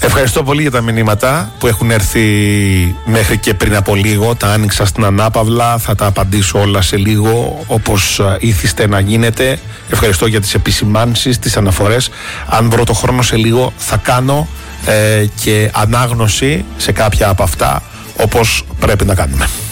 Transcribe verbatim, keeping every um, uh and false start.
Ευχαριστώ πολύ για τα μηνύματα που έχουν έρθει μέχρι και πριν από λίγο. Τα άνοιξα στην ανάπαυλα, θα τα απαντήσω όλα σε λίγο όπως ήθιστε να γίνεται. Ευχαριστώ για τις επισημάνσεις, τις αναφορές. Αν βρω το χρόνο σε λίγο θα κάνω ε, και ανάγνωση σε κάποια από αυτά όπως πρέπει να κάνουμε.